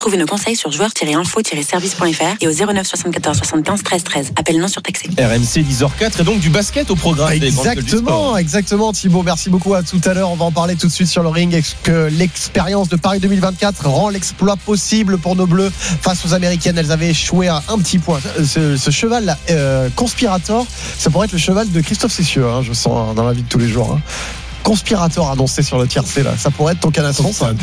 Trouvez nos conseils sur joueurs-info-service.fr et au 09 74 75 13 13. Appel non surtaxé. RMC 10h04 et donc du basket au programme. Exactement Thibaut, merci beaucoup, à tout à l'heure. On va en parler tout de suite sur le ring. Est-ce que l'expérience de Paris 2024 rend l'exploit possible pour nos Bleus face aux Américaines? Elles avaient échoué à un petit point. Ce cheval là, Conspirator, ça pourrait être le cheval de Christophe Cessieux, je sens dans la vie de tous les jours. Conspirator annoncé sur le tiercé là, ça pourrait être ton canasson, ça.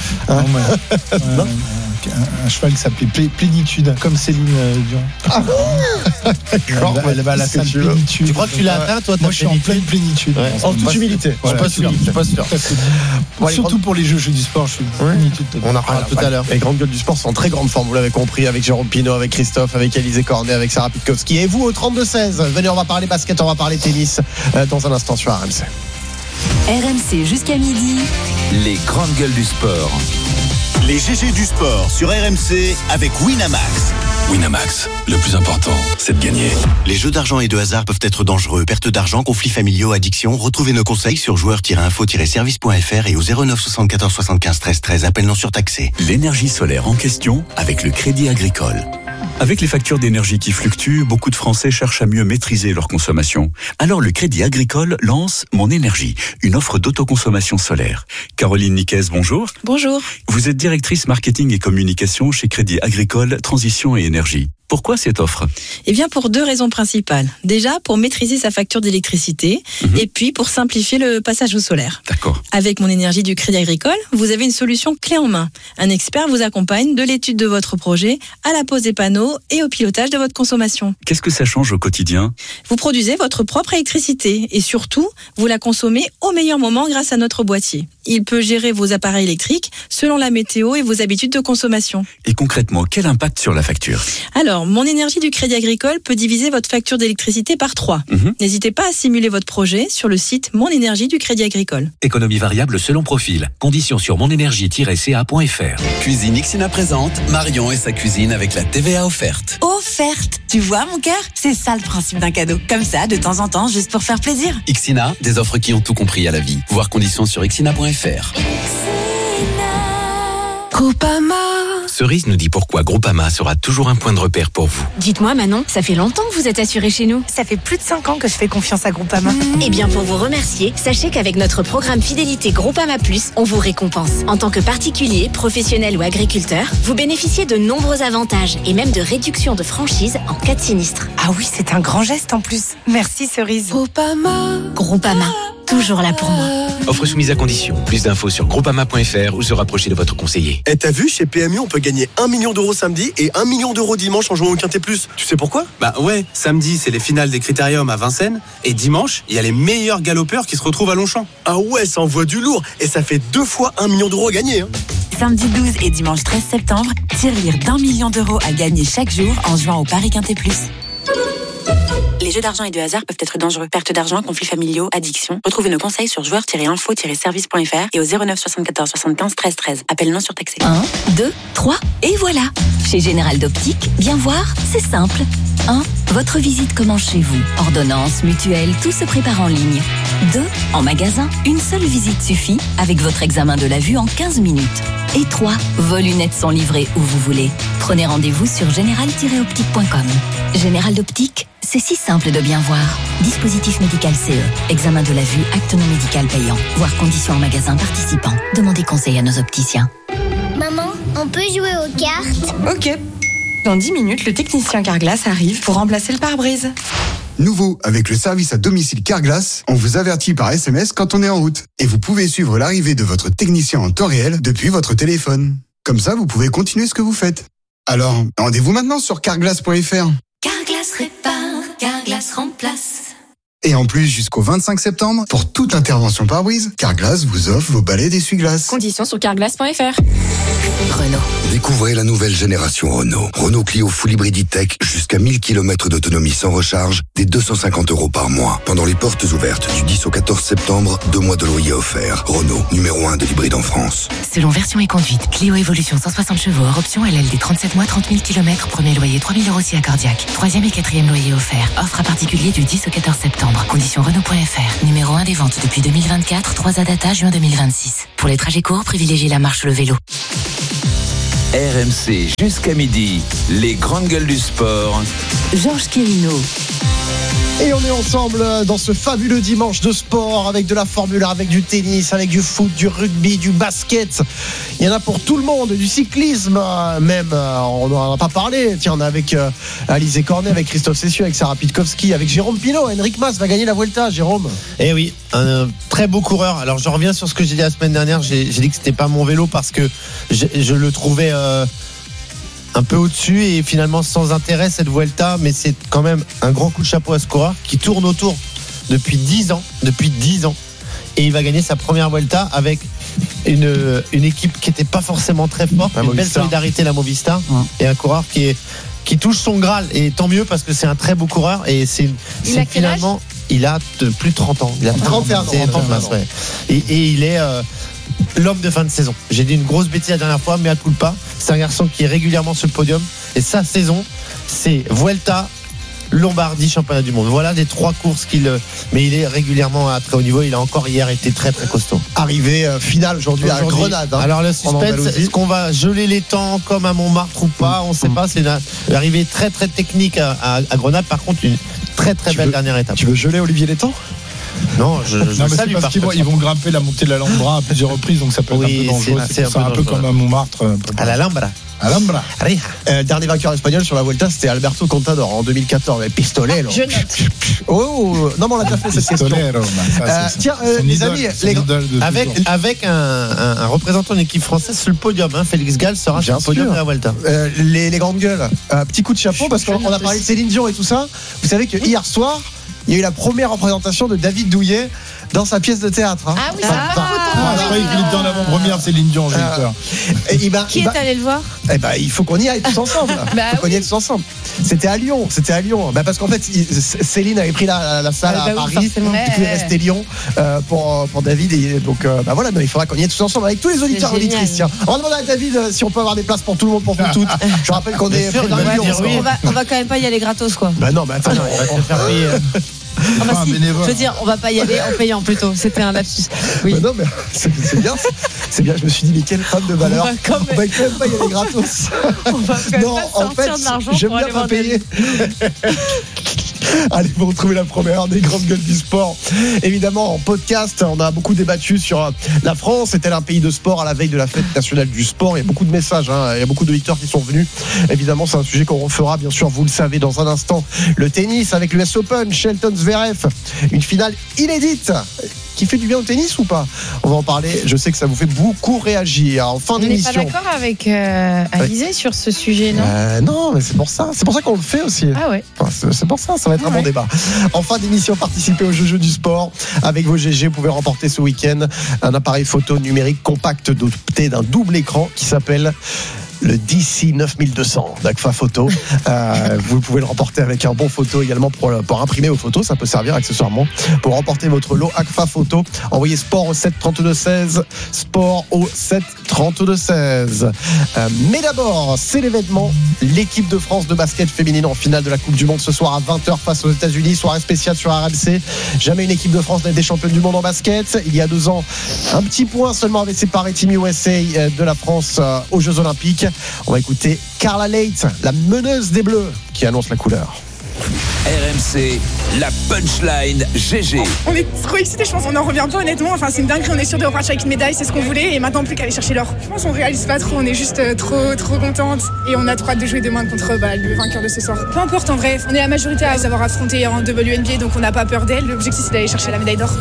Un cheval qui s'appelait Plénitude, comme Céline Dion. D'accord, elle va à la salle Plénitude. Tu crois que tu l'as atteint, toi? Moi, je suis en pleine plénitude. Ouais, en toute humilité. Je suis pas sûr. Surtout pour les jeux du sport, je suis plénitude. On en reparlera tout à l'heure. Les grandes gueules du sport sont en très grande forme, vous l'avez compris, avec Jérôme Pinault, avec Christophe, avec Alizé Cornet, avec Sarah Pitkowski. Et vous au 32-16, venez, on va parler basket, on va parler tennis dans un instant sur RMC. RMC jusqu'à midi. Les grandes gueules du sport. Les GG du sport sur RMC avec Winamax. Winamax, le plus important, c'est de gagner. Les jeux d'argent et de hasard peuvent être dangereux. Perte d'argent, conflits familiaux, addiction. Retrouvez nos conseils sur joueurs-info-service.fr et au 09 74 75 13 13. Appel non surtaxé. L'énergie solaire en question avec le Crédit Agricole. Avec les factures d'énergie qui fluctuent, beaucoup de Français cherchent à mieux maîtriser leur consommation. Alors le Crédit Agricole lance Mon Énergie, une offre d'autoconsommation solaire. Caroline Niquez, bonjour. Bonjour. Vous êtes directrice marketing et communication chez Crédit Agricole Transition et Énergie. Pourquoi cette offre ? Eh bien, pour deux raisons principales. Déjà, pour maîtriser sa facture d'électricité et puis pour simplifier le passage au solaire. D'accord. Avec Mon Énergie du Crédit Agricole, vous avez une solution clé en main. Un expert vous accompagne de l'étude de votre projet à la pose des panneaux et au pilotage de votre consommation. Qu'est-ce que ça change au quotidien ? Vous produisez votre propre électricité et surtout, vous la consommez au meilleur moment grâce à notre boîtier. Il peut gérer vos appareils électriques selon la météo et vos habitudes de consommation. Et concrètement, quel impact sur la facture ? Alors, Mon Énergie du Crédit Agricole peut diviser votre facture d'électricité par 3. N'hésitez pas à simuler votre projet sur le site Mon Énergie du Crédit Agricole. Économie variable selon profil. Conditions sur monenergie-ca.fr. Cuisine Ixina présente Marion et sa cuisine avec la TVA offerte. Offerte. Tu vois, mon cœur, c'est ça le principe d'un cadeau. Comme ça, de temps en temps, juste pour faire plaisir. Ixina, des offres qui ont tout compris à la vie. Voir conditions sur ixina.fr. Groupama. Cerise nous dit pourquoi Groupama sera toujours un point de repère pour vous. Dites-moi Manon, ça fait longtemps que vous êtes assurée chez nous. Ça fait plus de 5 ans que je fais confiance à Groupama. Eh bien, pour vous remercier, sachez qu'avec notre programme Fidélité Groupama Plus, on vous récompense. En tant que particulier, professionnel ou agriculteur, vous bénéficiez de nombreux avantages et même de réductions de franchise en cas de sinistre. Ah oui, c'est un grand geste en plus. Merci Cerise. Groupama, toujours là pour moi. Offre soumise à condition. Plus d'infos sur groupama.fr ou se rapprocher de votre conseiller. Et t'as vu, chez PMU, on peut gagner 1 million d'euros samedi et 1 million d'euros dimanche en jouant au Quintet Plus. Tu sais pourquoi ? Bah ouais, samedi c'est les finales des Critériums à Vincennes et dimanche, il y a les meilleurs galopeurs qui se retrouvent à Longchamp. Ah ouais, ça envoie du lourd et ça fait 2 fois 1 million d'euros à gagner. Samedi 12 et dimanche 13 septembre, tirelire d'1 million d'euros à gagner chaque jour en jouant au Paris Quintet Plus. Les jeux d'argent et de hasard peuvent être dangereux. Perte d'argent, conflits familiaux, addiction. Retrouvez nos conseils sur joueurs-info-service.fr et au 09 74 75 13 13. Appel non surtaxé. 1, 2, 3 et voilà. Chez Général d'Optique, bien voir, c'est simple. 1. Votre visite commence chez vous. Ordonnance, mutuelle, tout se prépare en ligne. 2. En magasin, une seule visite suffit avec votre examen de la vue en 15 minutes. Et 3. Vos lunettes sont livrées où vous voulez. Prenez rendez-vous sur général-optique.com. Général d'Optique, c'est si simple de bien voir. Dispositif médical CE. Examen de la vue, acte non médical payant. Voir conditions en magasin participant. Demandez conseil à nos opticiens. Maman, on peut jouer aux cartes ? Ok. Dans 10 minutes, le technicien Carglass arrive pour remplacer le pare-brise. Nouveau, avec le service à domicile Carglass, on vous avertit par SMS quand on est en route. Et vous pouvez suivre l'arrivée de votre technicien en temps réel depuis votre téléphone. Comme ça, vous pouvez continuer ce que vous faites. Alors, rendez-vous maintenant sur carglass.fr. Carglass répare, Carglass remplace. Et en plus, jusqu'au 25 septembre, pour toute intervention pare-brise, Carglass vous offre vos balais d'essuie-glace. Conditions sur carglass.fr. Renault. Découvrez la nouvelle génération Renault. Renault Clio Full Hybrid E-Tech, jusqu'à 1000 km d'autonomie sans recharge, dès 250 € par mois. Pendant les portes ouvertes du 10 au 14 septembre, 2 mois de loyer offerts. Renault, numéro 1 de l'hybride en France. Selon version et conduite, Clio Evolution 160 chevaux, hors option LLD 37 mois, 30 000 km, premier loyer 3 000 € si accordiaque. 3e et 4e loyer offert. Offre à particulier du 10 au 14 septembre. Conditions Renault.fr. Numéro 1 des ventes depuis 2024, 3 à data, juin 2026. Pour les trajets courts, privilégiez la marche ou le vélo. RMC jusqu'à midi, les grandes gueules du sport. Georges Quirino. Et on est ensemble dans ce fabuleux dimanche de sport avec de la Formule 1, avec du tennis, avec du foot, du rugby, du basket. Il y en a pour tout le monde, du cyclisme même. On n'en a pas parlé. Tiens, on est avec Alizé Cornet, avec Christophe Cessieux, avec Sarah Pitkowski, avec Jérôme Pinault. Henrik Mas va gagner la Vuelta, Jérôme. Eh oui, un très beau coureur. Alors je reviens sur ce que j'ai dit la semaine dernière. J'ai dit que c'était pas mon vélo parce que je le trouvais un peu au-dessus et finalement sans intérêt cette Vuelta, mais c'est quand même un grand coup de chapeau à ce coureur qui tourne autour depuis 10 ans, et il va gagner sa première Vuelta avec une équipe qui n'était pas forcément très forte, une belle solidarité, la Movistar, et un coureur qui touche son Graal, et tant mieux parce que c'est un très beau coureur, et c'est finalement il a plus de 30 ans, il a 31 ans, ouais. Et il est l'homme de fin de saison. J'ai dit une grosse bêtise la dernière fois, mais à tout le pas. C'est un garçon qui est régulièrement sur le podium. Et sa saison, c'est Vuelta, Lombardie, championnat du monde. Voilà les 3 courses mais il est régulièrement à très haut niveau. Il a encore hier été très très costaud. Arrivé finale aujourd'hui à Grenade. Alors le suspense, est-ce qu'on va geler les temps comme à Montmartre ou pas? On ne sait pas. C'est une arrivée très très technique à Grenade. Par contre, une très très belle dernière étape. Tu veux geler Olivier Létang? Non, je salue parce qu'ils vont grimper la montée de l'Alhambra à plusieurs reprises, donc ça peut être un peu dangereux. C'est un peu comme à Montmartre. À l'Alhambra. Dernier vainqueur espagnol sur la Vuelta, c'était Alberto Contador en 2014. Mais Pistolero. Je note. Oh, non, mais on a déjà fait cette question. Tiens, les amis, avec un représentant de l'équipe française sur le podium, Félix Gall sera sur le podium de la Vuelta. Les grandes gueules. Petit coup de chapeau parce qu'on a parlé de Céline Dion et tout ça. Vous savez que hier soir, il y a eu la première représentation de David Douillet dans sa pièce de théâtre. Ah oui, ça je croyais qu'il était en avant-première, Céline Dion, j'ai eu peur. Qui est allé le voir? Il faut qu'on y aille tous ensemble. C'était à Lyon. Parce qu'en fait, Céline avait pris la salle à Paris. Du coup, il restait Lyon pour David. Et donc, voilà, il faudra qu'on y aille tous ensemble avec tous les auditeurs et auditrices. Tiens, on va demander à David si on peut avoir des places pour tout le monde, pour vous toutes. Je rappelle qu'on est près d'un million. On va quand même pas y aller gratos, quoi. Non, mais attends, on va te faire payer. Je veux dire, on va pas y aller en payant plutôt. C'était un lapsus. Oui. Non, mais c'est bien. C'est bien. Je me suis dit, mais quelle femme de valeur. On va quand même pas y aller gratos. On va quand même pas sortir de l'argent j'aime bien pas payer. Allez, vous retrouvez la première des grandes gueules du sport. Évidemment, en podcast, on a beaucoup débattu sur la France. Est-elle un pays de sport à la veille de la fête nationale du sport? Il y a beaucoup de messages, il y a beaucoup d'auditeurs qui sont venus. Évidemment, c'est un sujet qu'on refera, bien sûr, vous le savez, dans un instant. Le tennis avec l'US Open, Shelton Zverev, une finale inédite qui fait du bien au tennis ou pas? On va en parler. Je sais que ça vous fait beaucoup réagir. En fin d'émission. On n'est pas d'accord avec Alizé sur ce sujet, non? Non, mais c'est pour ça qu'on le fait aussi. Ah ouais. C'est pour ça va être un bon débat. En fin d'émission, participez au jeu du sport avec vos GG. Vous pouvez remporter ce week-end un appareil photo numérique compact doté d'un double écran qui s'appelle le DC 9200 d'Agfa Photo. Vous pouvez le remporter avec un bon photo également pour imprimer vos photos. Ça peut servir accessoirement pour remporter votre lot Agfa Photo. Envoyez sport au 7 32 16. Sport au 7 32 16. Mais d'abord, c'est l'événement. L'équipe de France de basket féminine en finale de la Coupe du Monde ce soir à 20h face aux États-Unis. Soirée spéciale sur RMC. Jamais une équipe de France n'a été championne du monde en basket. Il y a 2 ans, un petit point seulement avait séparé Team USA de la France aux Jeux Olympiques. On va écouter Carla Leight, la meneuse des Bleus, qui annonce la couleur. RMC, la punchline GG. On est trop excités, je pense qu'on n'en revient pas honnêtement. Enfin, c'est une dinguerie, on est sûr de repartir avec une médaille, c'est ce qu'on voulait. Et maintenant, plus qu'à aller chercher l'or. Je pense qu'on réalise pas trop, on est juste trop contente. Et on a trop hâte de jouer demain contre le vainqueur de ce soir. Peu importe en vrai, on est la majorité à les avoir affrontés en WNBA, donc on n'a pas peur d'elle. L'objectif, c'est d'aller chercher la médaille d'or.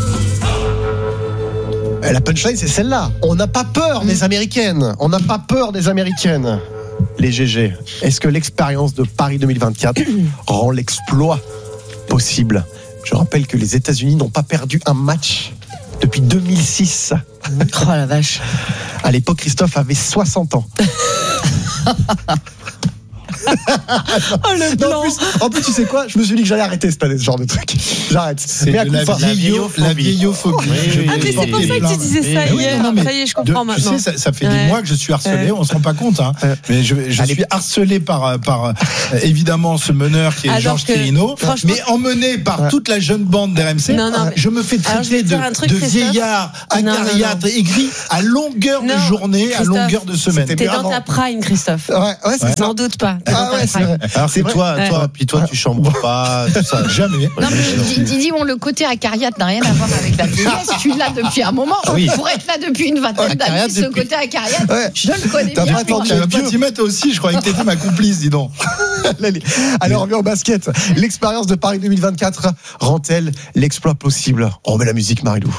La punchline, c'est celle-là. On n'a pas peur des Américaines. On n'a pas peur des Américaines. Les GG, est-ce que l'expérience de Paris 2024 rend l'exploit possible? Je rappelle que les États-Unis n'ont pas perdu un match depuis 2006. Oh la vache. À l'époque, Christophe avait 60 ans. Oh le plan. En plus, tu sais quoi, je me suis dit que j'allais arrêter cette année ce genre de truc. J'arrête. C'est la vieillophobie. Ah mais c'est pour ça que tu disais ça hier. Ça y est, je comprends maintenant. Tu sais, ça fait des mois que je suis harcelé, on se rend pas compte. Mais je suis harcelé par évidemment ce meneur qui est Georges Quirino, mais emmené par toute la jeune bande d'RMC. Je me fais traiter de vieillard, acariâtre, aigri à longueur de journée, à longueur de semaine. T'es dans ta prime, Christophe. Ouais, c'est n'en doute pas. C'est vrai. Alors c'est toi, tu chambres pas, tout ça. Jamais. Non, mais Didi, le côté acariâtre n'a rien à voir avec la vieillesse. Tu l'as depuis un moment. Pour être là depuis une vingtaine d'années, ce côté acariâtre, je le connais bien. Tu vas pas t'y mettre aussi, je croyais que t'étais ma complice, dis donc. Allez, on revient au basket. L'expérience de Paris 2024 rend-elle l'exploit possible? On remet la musique, Marilou.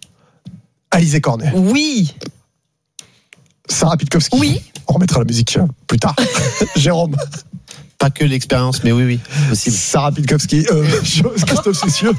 Alizé Cornet. Oui. Sarah Pitkowski. Oui. On remettra la musique plus tard. Jérôme. Pas que l'expérience, mais oui, possible. Sarah Pitkowski, Christophe Cessieux.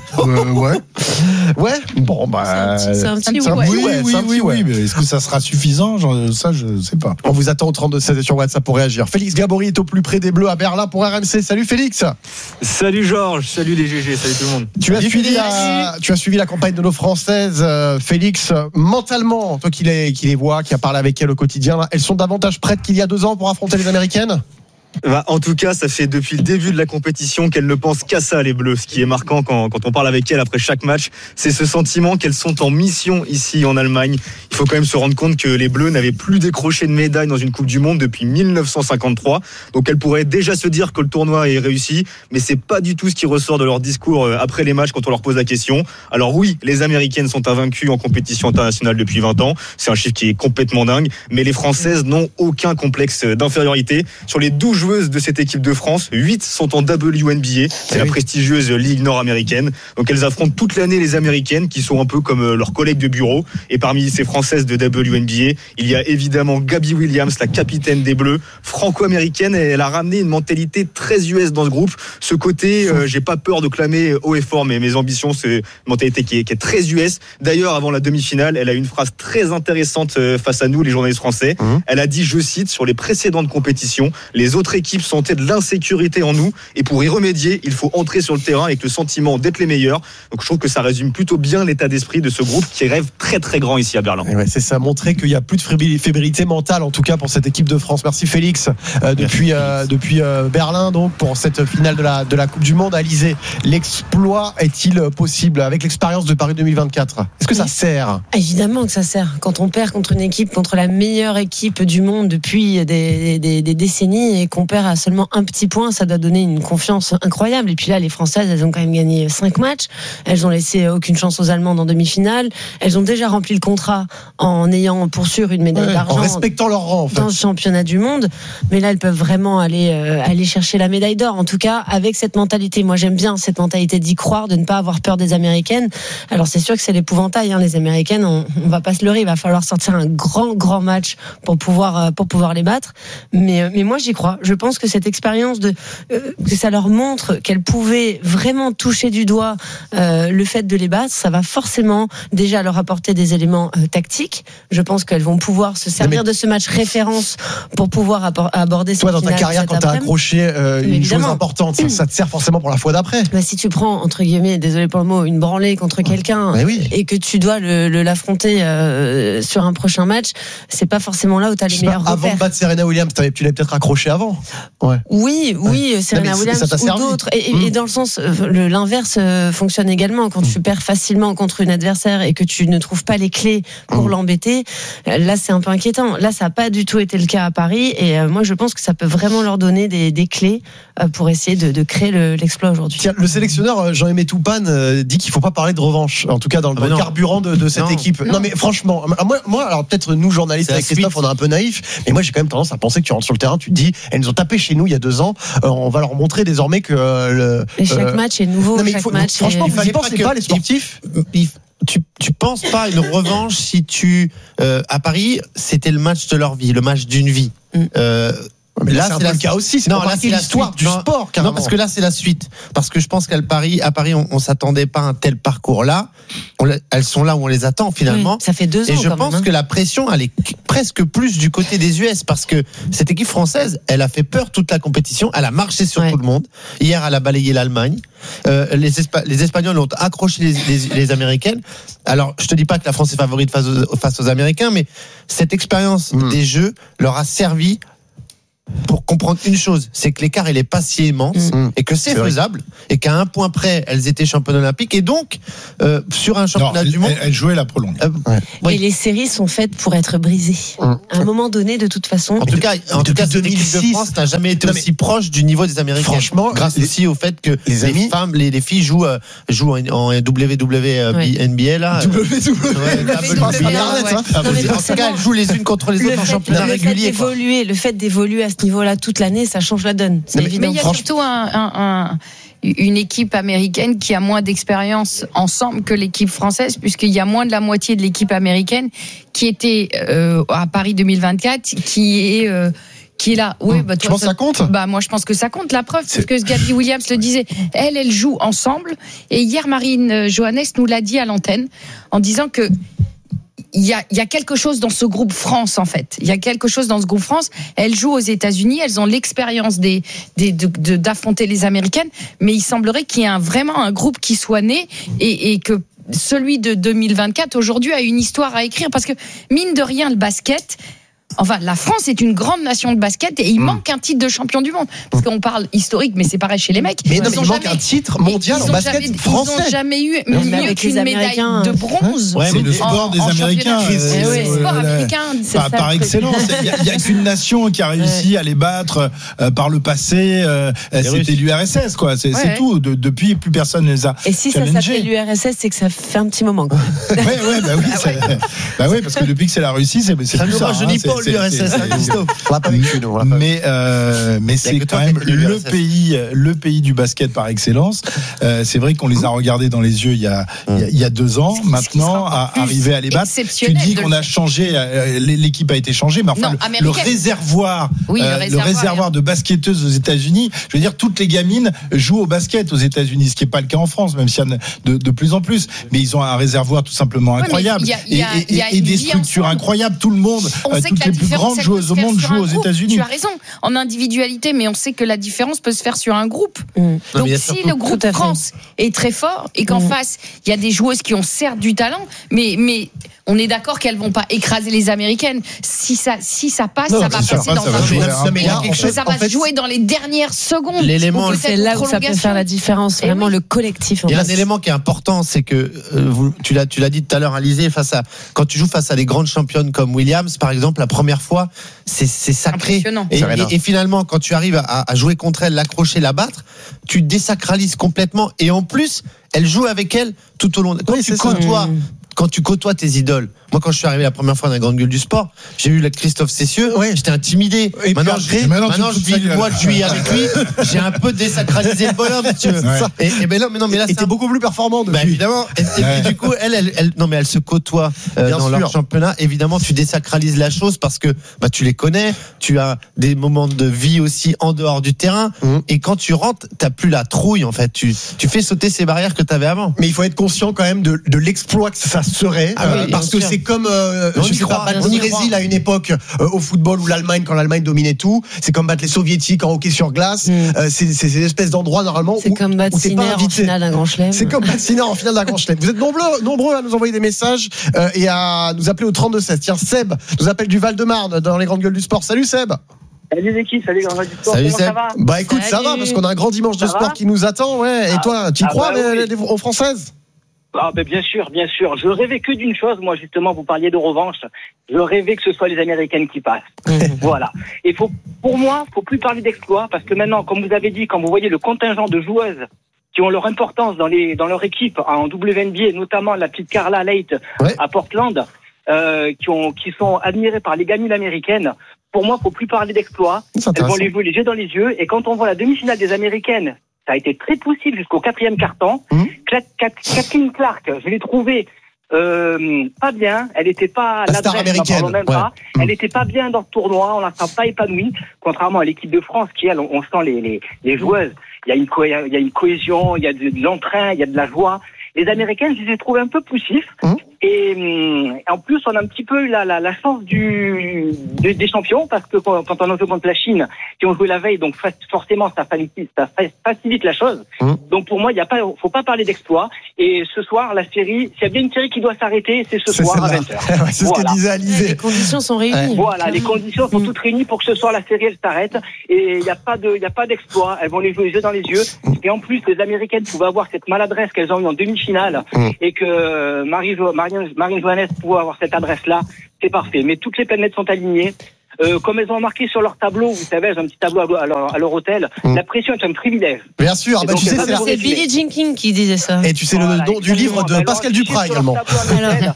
Ouais. Bon, c'est un petit ouais. Oui, mais est-ce que ça sera suffisant? Ça, je sais pas. On vous attend au 32-16 sur WhatsApp pour réagir. Félix Gabory est au plus près des Bleus à Berlin pour RMC. Salut Félix. Salut Georges, salut les GG, salut tout le monde. Tu as suivi la campagne de nos Françaises, Félix. Mentalement, toi qui les vois, qui a parlé avec elles au quotidien, elles sont davantage prêtes qu'il y a 2 ans pour affronter les Américaines? En tout cas, ça fait depuis le début de la compétition qu'elles ne pensent qu'à ça, les Bleus. Ce qui est marquant quand on parle avec elles après chaque match, c'est ce sentiment qu'elles sont en mission ici en Allemagne. Il faut quand même se rendre compte que les Bleus n'avaient plus décroché de médaille dans une Coupe du Monde depuis 1953. Donc elles pourraient déjà se dire que le tournoi est réussi, mais c'est pas du tout ce qui ressort de leur discours après les matchs quand on leur pose la question. Alors oui, les Américaines sont invaincues en compétition internationale depuis 20 ans. C'est un chiffre qui est complètement dingue. Mais les Françaises n'ont aucun complexe d'infériorité. Sur les 12 joueuses de cette équipe de France, 8 sont en WNBA, c'est la prestigieuse ligue nord-américaine. Donc elles affrontent toute l'année les Américaines qui sont un peu comme leurs collègues de bureau. Et parmi ces Françaises de WNBA, il y a évidemment Gabby Williams, la capitaine des Bleus, franco-américaine, et elle a ramené une mentalité très US dans ce groupe. Ce côté, j'ai pas peur de clamer haut et fort mes ambitions, c'est une mentalité qui est très US. D'ailleurs, avant la demi-finale, elle a une phrase très intéressante face à nous, les journalistes français. Elle a dit, je cite, sur les précédentes compétitions, les autres équipes sentaient de l'insécurité en nous, et pour y remédier, il faut entrer sur le terrain avec le sentiment d'être les meilleurs. Donc je trouve que ça résume plutôt bien l'état d'esprit de ce groupe qui rêve très très grand ici à Berlin. Ouais, c'est ça, montrer qu'il n'y a plus de fébrilité mentale en tout cas pour cette équipe de France. Merci Félix depuis Berlin donc pour cette finale de la Coupe du Monde. Alizé, l'exploit est-il possible avec l'expérience de Paris 2024? Est-ce que ça sert? Évidemment que ça sert. Quand on perd contre une équipe, contre la meilleure équipe du monde depuis des décennies, et qu'on perd à seulement un petit point, ça doit donner une confiance incroyable. Et puis là, les Françaises, elles ont quand même gagné 5 matchs. Elles ont laissé aucune chance aux Allemandes en demi-finale. Elles ont déjà rempli le contrat en ayant pour sûr une médaille d'argent, en respectant leur rang en fait, dans le championnat du monde. Mais là, elles peuvent vraiment aller chercher la médaille d'or. En tout cas, avec cette mentalité. Moi, j'aime bien cette mentalité d'y croire, de ne pas avoir peur des Américaines. Alors, c'est sûr que c'est l'épouvantail, les Américaines. On va pas se leurrer. Il va falloir sortir un grand match pour pouvoir les battre. Mais moi, j'y crois. Je pense que cette expérience que ça leur montre qu'elles pouvaient vraiment toucher du doigt le fait de les battre, ça va forcément déjà leur apporter des éléments tactiques. Je pense qu'elles vont pouvoir se servir de ce match référence pour pouvoir aborder cette finale. Toi, dans ta carrière, quand tu as accroché une chose importante, ça te sert forcément pour la fois d'après. Si tu prends, entre guillemets, désolé pour le mot, une branlée contre quelqu'un et que tu dois l'affronter sur un prochain match, c'est pas forcément là où tu as les meilleurs repères. Avant de battre Serena Williams, tu l'avais peut-être accroché avant. Oui, Serena Williams ou d'autres. Et dans le sens, l'inverse fonctionne également. Quand tu perds facilement contre une adversaire et que tu ne trouves pas les clés pour l'embêter, là c'est un peu inquiétant. Là, ça n'a pas du tout été le cas à Paris. Et moi, je pense que ça peut vraiment leur donner des clés pour essayer de créer l'exploit aujourd'hui. Tiens, le sélectionneur Jean-Aimé Toupane dit qu'il ne faut pas parler de revanche, en tout cas dans le carburant de cette équipe. Non, mais franchement, moi, alors peut-être nous journalistes avec Christophe, on est un peu naïfs, mais moi j'ai quand même tendance à penser que tu rentres sur le terrain, tu te dis, elles nous ont tapé chez nous il y a 2 ans, on va leur montrer désormais que chaque match est nouveau. Non, mais franchement, vous n'y pensez pas, les sportifs? Tu penses pas à une revanche si à Paris, c'était le match de leur vie, le match d'une vie. Mais là, c'est le cas aussi. C'est pas l'histoire du sport. Non, parce que là, c'est la suite. Parce que je pense qu'à Paris, on s'attendait pas à un tel parcours-là. Elles sont là où on les attend finalement. Ça fait 2 ans. Et je pense que la pression, elle est presque plus du côté des US, parce que cette équipe française, elle a fait peur toute la compétition. Elle a marché sur tout le monde. Hier, elle a balayé l'Allemagne. Les Espagnols ont accroché les Américaines. Alors, je te dis pas que la France est favorite face aux Américains, mais cette expérience des Jeux leur a servi pour comprendre une chose, c'est que l'écart il est pas si immense et que c'est faisable et qu'à un point près elles étaient championnes olympiques et donc sur un championnat du monde elles jouaient la prolongue. Et les séries sont faites pour être brisées à un moment donné de toute façon. En tout cas cette équipe de France n'a jamais été aussi proche du niveau des Américains. Franchement, grâce aussi au fait que les filles jouent en WNBA là. Elles jouent les unes contre les autres en championnat régulier. Le fait d'évoluer à ce niveau-là toute l'année, ça change la donne. C'est évident. Mais il y a surtout une équipe américaine qui a moins d'expérience ensemble que l'équipe française, puisqu'il y a moins de la moitié de l'équipe américaine qui était à Paris 2024, qui est là. Oui, tu penses que ça compte ? Moi, je pense que ça compte. La preuve, parce que Gabby Williams le disait, elle joue ensemble. Et hier, Marine Johannes nous l'a dit à l'antenne, en disant que il y a quelque chose dans ce groupe France, en fait. Il y a quelque chose dans ce groupe France. Elles jouent aux États-Unis, elles ont l'expérience d'affronter les Américaines, mais il semblerait qu'il y ait vraiment un groupe qui soit né et que celui de 2024 aujourd'hui a une histoire à écrire, parce que mine de rien, le basket. Enfin, la France est une grande nation de basket et il manque un titre de champion du monde. Parce qu'on parle historique, mais c'est pareil chez les mecs. Mais il manque un titre mondial en basket français. Ils n'ont jamais eu mieux qu'une médaille de bronze. C'est le sport des Américains. C'est le sport américain. Par excellence. Il n'y a qu'une nation qui a réussi à les battre par le passé. C'était l'URSS, quoi. C'est tout. Depuis, plus personne ne les a. Et si ça s'appelle l'URSS, c'est que ça fait un petit moment. Oui, parce que depuis que c'est la Russie, c'est plus ça. Je dis pas l'URSS, Christophe. On l'a pas vécu, nous. Mais c'est quand même le pays du basket par excellence. C'est vrai qu'on les a regardés dans les yeux il y a 2 ans. Maintenant, à arriver à les battre, tu dis qu'on a changé, l'équipe a été changée, mais enfin le réservoir de basketteuses aux États-Unis, je veux dire, toutes les gamines jouent au basket aux États-Unis, ce qui est pas le cas en France, même s'il y en a de plus en plus. Mais ils ont un réservoir tout simplement incroyable et des structures incroyables. Tout le monde. Les plus grandes joueuses au monde jouent aux États-Unis. Tu as raison, en individualité, mais on sait que la différence peut se faire sur un groupe. Donc si le groupe France est très fort et qu'en face, il y a des joueuses qui ont certes du talent, mais on est d'accord qu'elles vont pas écraser les Américaines. Si ça passe, ça va passer dans un jeu. Ça va se jouer dans les dernières secondes. L'élément, c'est là où ça peut faire la différence. Vraiment le collectif. Il y a un élément qui est important, c'est que tu l'as dit tout à l'heure, Alizé, quand tu joues face à des grandes championnes comme Williams, par exemple, la première fois, c'est sacré. Et finalement, quand tu arrives à jouer contre elle, l'accrocher, la battre, tu désacralises complètement. Et en plus, elle joue avec elle tout au long. Quand tu côtoies tes idoles. Moi, quand je suis arrivé la première fois dans la grande gueule du sport, j'ai eu Christophe Cessieux. J'étais intimidé. Et maintenant, je vis le mois de juillet avec lui. J'ai un peu désacralisé le bonhomme, si tu veux. Mais là, t'es beaucoup plus performant depuis. Évidemment. Et du coup, elle se côtoie dans leur championnat. Évidemment, tu désacralises la chose parce que tu les connais. Tu as des moments de vie aussi en dehors du terrain. Et quand tu rentres, t'as plus la trouille, en fait. Tu fais sauter ces barrières que t'avais avant. Mais il faut être conscient quand même de l'exploit que ça serait. Parce que c'est comme je sais pas, battre le Brésil à une époque au football où quand l'Allemagne dominait tout, c'est comme battre les soviétiques en hockey sur glace. C'est ces espèces d'endroits normalement c'est comme battre Sinner en finale d'un grand chelem. C'est comme battre Sinner en finale d'un grand chelem. Vous êtes nombreux à nous envoyer des messages et à nous appeler au 32-16. Tiens, Seb nous appelle du Val-de-Marne dans les grandes gueules du sport. Salut Seb. Salut l'équipe, salut Grand du Sport, comment Seb. Ça va? Écoute, ça va parce qu'on a un grand dimanche de sport qui nous attend, Et toi, tu y crois aux Françaises? Bien sûr. Je rêvais que d'une chose, moi justement, vous parliez de revanche. Je rêvais que ce soit les Américaines qui passent. Voilà. Et pour moi, faut plus parler d'exploit parce que maintenant, comme vous avez dit, quand vous voyez le contingent de joueuses qui ont leur importance dans leur équipe en WNBA, notamment la petite Carla Leight à Portland, qui sont admirées par les gamines américaines. Pour moi, faut plus parler d'exploit. Elles vont les jouer les yeux dans les yeux. Et quand on voit la demi-finale des Américaines, ça a été très poussif jusqu'au 4e quart-temps. Kathleen Clark, je l'ai trouvée pas bien. Elle n'était pas la star américaine. Elle n'était pas bien dans ce tournoi. On la sent pas épanouie, contrairement à l'équipe de France qui, elle, on sent les joueuses. Il y a une cohésion, il y a de l'entrain, il y a de la joie. Les Américaines, je les ai trouvées un peu poussifs. Et en plus, on a un petit peu eu la chance des champions, parce que quand on a joué contre la Chine, qui ont joué la veille, donc forcément, ça facilite la chose. Donc pour moi, faut pas parler d'exploit. Et ce soir, la série, s'il y a bien une série qui doit s'arrêter, c'est ce soir à 20h. C'est ce que disait Alizé. Les conditions sont réunies. Voilà, les conditions sont toutes réunies pour que ce soir, la série, elle s'arrête. Et il n'y a pas d'exploit. Elles vont les jouer les yeux dans les yeux. Et en plus, les Américaines pouvaient avoir cette maladresse qu'elles ont eu en demi-finale, et que Marine Johannes pouvait avoir cette adresse-là, c'est parfait. Mais toutes les planètes sont alignées. Comme elles ont marqué sur leur tableau, vous savez, j'ai un petit tableau à leur hôtel, la pression est un privilège. Bien sûr, donc, tu sais, c'est Billie Jean King qui disait ça. Et tu sais le nom du livre de Pascal Duprat également. Alors,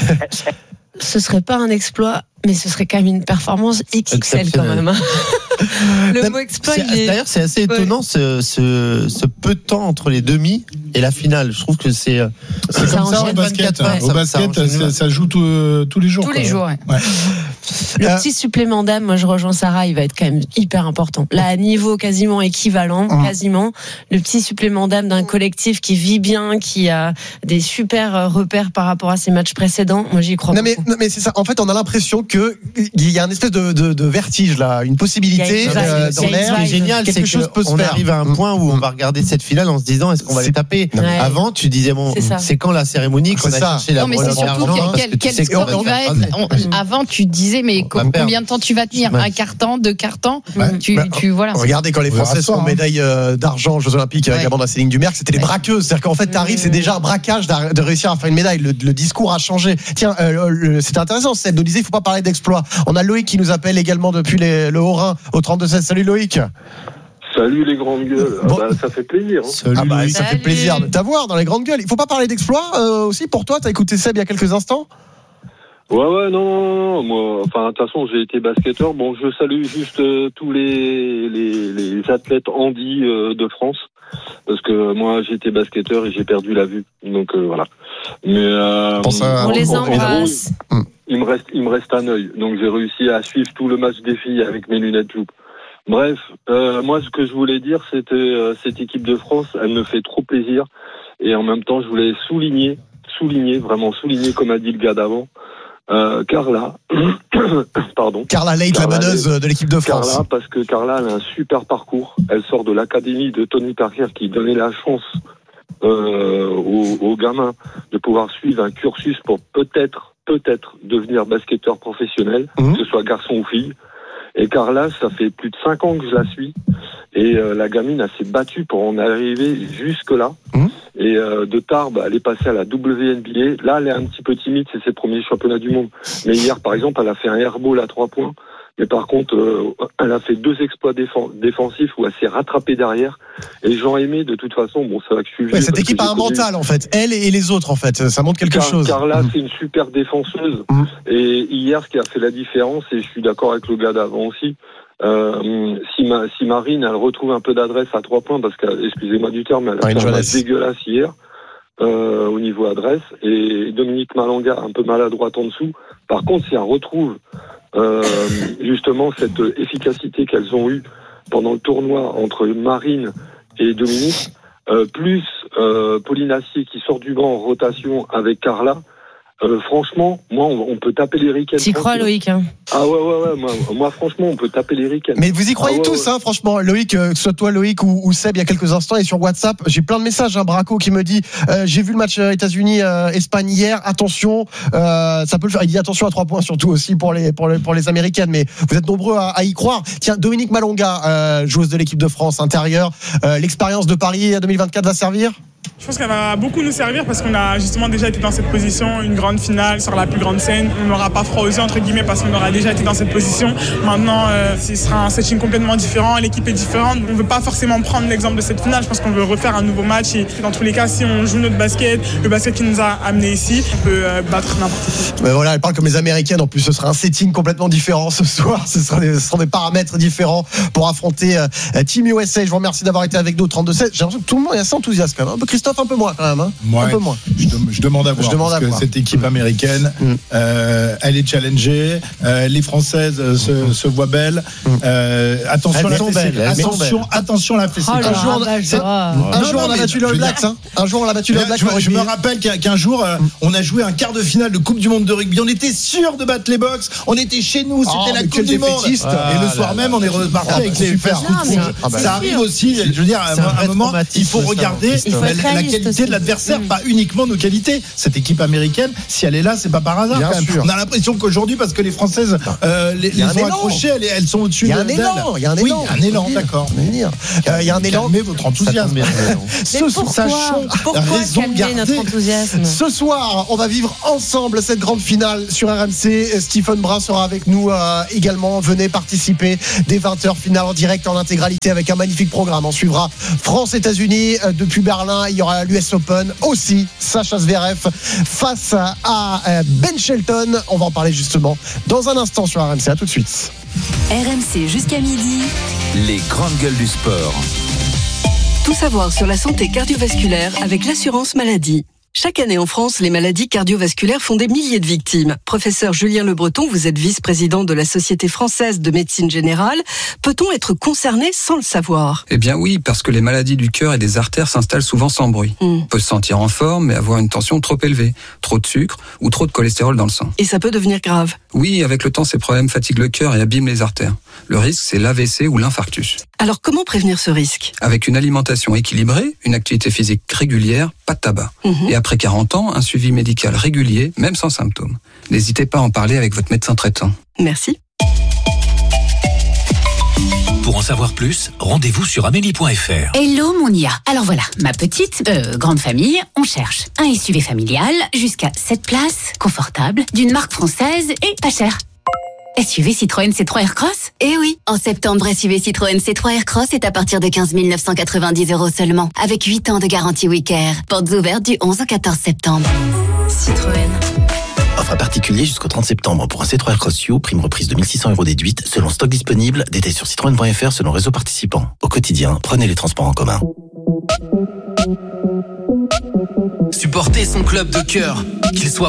ce serait pas un exploit, mais ce serait quand même une performance XXL quand même. Le mot exploit, d'ailleurs, c'est assez étonnant ce peu de temps entre les demi et la finale. Je trouve que c'est comme ça au basket. Au basket, ça joue tous les jours. Tous les jours, ouais. Le petit supplément d'âme, moi je rejoins Sarah, il va être quand même hyper important. Là, à niveau quasiment équivalent, quasiment, le petit supplément d'âme d'un collectif qui vit bien, qui a des super repères par rapport à ses matchs précédents, moi j'y crois beaucoup. Mais c'est ça, en fait on a l'impression qu'il y a un espèce de vertige là, une possibilité dans l'air. Ce qui est génial, c'est qu'on arrive à un point où on va regarder cette finale en se disant est-ce qu'on va les taper. Avant tu disais c'est quand la cérémonie qu'on a cherché la mais c'est surtout quel score il va être. Avant tu disais mais combien de temps tu vas tenir, un quart-temps, 2 quarts-temps, tu voilà. Regardez quand les Français sont médaille d'argent aux Jeux Olympiques avec la bande à Céline Dumerc, c'était les braqueuses, c'est-à-dire qu'en fait t'arrives, c'est déjà un braquage de réussir à faire une médaille. Le discours a changé. Tiens, c'était intéressant, Seb nous disait il faut pas parler d'exploit. On a Loïc qui nous appelle également depuis le Haut-Rhin au 32-16. Salut Loïc. Salut les grandes gueules. Ça fait plaisir. Ça fait plaisir de t'avoir dans les grandes gueules. Il faut pas parler d'exploit aussi pour toi. T'as écouté Seb il y a quelques instants. Ouais, non. Moi, de toute façon, j'ai été basketteur. Bon, je salue juste tous les athlètes handi de France, parce que moi, j'ai été basketteur et j'ai perdu la vue. Donc voilà. Mais on les embrasse. Il me reste un œil. Donc j'ai réussi à suivre tout le match des filles avec mes lunettes loupe. Bref, moi, ce que je voulais dire, c'était cette équipe de France, elle me fait trop plaisir. Et en même temps, je voulais souligner, comme a dit le gars d'avant, Carla, pardon. Carla Leight, la meneuse de l'équipe de France. Carla, parce que Carla, elle a un super parcours. Elle sort de l'académie de Tony Parker qui donnait la chance aux gamins de pouvoir suivre un cursus pour peut-être devenir basketteur professionnel, que ce soit garçon ou fille. Et Carla, ça fait plus de 5 ans que je la suis. Et la gamine, elle s'est battue pour en arriver jusque-là. Et de Tarbes, elle est passée à la WNBA. Là, elle est un petit peu timide, c'est ses premiers championnats du monde. Mais hier, par exemple, elle a fait un airball à 3 points. Mais par contre, elle a fait 2 exploits défensifs où elle s'est rattrapée derrière. Et Jean-Aimé, de toute façon, c'est vrai que je suis vieux. Cette équipe a un mental, en fait. Elle et les autres, en fait. Ça montre quelque chose. Carla, c'est une super défenseuse. Et hier, ce qui a fait la différence, et je suis d'accord avec le gars d'avant aussi, si Marine, elle retrouve un peu d'adresse à 3 points, parce que, excusez-moi du terme, elle a fait un match dégueulasse hier, au niveau adresse, et Dominique Malanga, un peu maladroite en dessous. Par contre, si elle retrouve justement cette efficacité qu'elles ont eue pendant le tournoi entre Marine et Dominique, plus Pauline Assier qui sort du banc en rotation avec Carla, franchement, moi, on peut taper les ricaines. T'y crois, Loïc, hein? Ah ouais, moi, franchement, on peut taper les ricaines. Mais vous y croyez tous, hein, franchement, Loïc, que ce soit toi, Loïc, ou Seb, il y a quelques instants, et sur WhatsApp, j'ai plein de messages, Braco qui me dit, j'ai vu le match États-Unis-Espagne hier, attention, ça peut le faire. Il dit attention à 3 points, surtout aussi pour les Américaines, mais vous êtes nombreux à y croire. Tiens, Dominique Malonga, joueuse de l'équipe de France intérieure, l'expérience de Paris 2024 va servir? Je pense qu'elle va beaucoup nous servir parce qu'on a justement déjà été dans cette position, une grande finale sur la plus grande scène. On n'aura pas froid aux yeux entre guillemets parce qu'on aura déjà été dans cette position. Maintenant, ce sera un setting complètement différent, l'équipe est différente. On ne veut pas forcément prendre l'exemple de cette finale. Je pense qu'on veut refaire un nouveau match et dans tous les cas, si on joue notre basket, le basket qui nous a amenés ici, on peut battre n'importe qui. Mais voilà, elle parle comme les Américaines. En plus, ce sera un setting complètement différent ce soir. Ce seront des paramètres différents pour affronter Team USA. Je vous remercie d'avoir été avec nous au 32-16. J'ai l'impression que tout le monde est assez enthousiaste quand même. Un peu Christophe Christophe, un peu moins quand même. Hein. Ouais, un peu moins. Je demande à voir. Que cette équipe américaine, elle est challengée. Les Françaises se voient belles. Attention, attention la fessée. Un jour, on a battu le All Blacks. Un jour, on a battu le All Blacks. Je me rappelle qu'un jour, on a joué un quart de finale de Coupe du Monde de rugby. On était sûr de battre les Box. On était chez nous. C'était la Coupe du Monde. Et le soir même, on est reparti avec les fers. Ça arrive aussi. Je veux dire, à un moment, il faut regarder la qualité de l'adversaire, pas uniquement nos qualités. Cette équipe américaine, si elle est là, c'est pas par hasard. On a l'impression qu'aujourd'hui, parce que les Françaises les ont accrochées, elles sont au-dessus d'elles. Il y a un élan. Oui, un élan, d'accord. Il y a un élan. Calmez votre enthousiasme. Pourquoi calmer notre enthousiasme? Ce soir, on va vivre ensemble cette grande finale sur RMC. Stephen Brun sera avec nous également. Venez participer dès 20h, finale en direct en intégralité avec un magnifique programme. On suivra France-États-Unis depuis Berlin. Il y aura l'US Open aussi. Sacha Zverev face à Ben Shelton. On va en parler justement dans un instant sur RMC. À tout de suite. RMC jusqu'à midi. Les grandes gueules du sport. Tout savoir sur la santé cardiovasculaire avec l'assurance maladie. Chaque année en France, les maladies cardiovasculaires font des milliers de victimes. Professeur Julien Le Breton, vous êtes vice-président de la Société française de médecine générale. Peut-on être concerné sans le savoir? Eh bien oui, parce que les maladies du cœur et des artères s'installent souvent sans bruit. On peut se sentir en forme, mais avoir une tension trop élevée, trop de sucre ou trop de cholestérol dans le sang. Et ça peut devenir grave? Oui, avec le temps, ces problèmes fatiguent le cœur et abîment les artères. Le risque, c'est l'AVC ou l'infarctus. Alors comment prévenir ce risque? Avec une alimentation équilibrée, une activité physique régulière, pas de tabac. Et après 40 ans, un suivi médical régulier, même sans symptômes. N'hésitez pas à en parler avec votre médecin traitant. Merci. Pour en savoir plus, rendez-vous sur amélie.fr. Hello mon IA. Alors voilà, ma petite, grande famille, on cherche un SUV familial jusqu'à 7 places, confortable, d'une marque française et pas cher. SUV Citroën C3 Aircross? Eh oui, en septembre, SUV Citroën C3 Aircross est à partir de 15 990 € seulement, avec 8 ans de garantie Wicare. Portes ouvertes du 11 au 14 septembre. Citroën. Offre à particulier jusqu'au 30 septembre pour un C3 Aircross You, prime reprise de 1 600 € déduite, selon stock disponible, détails sur citroën.fr selon réseau participant. Au quotidien, prenez les transports en commun. Supporter son club de cœur, qu'il soit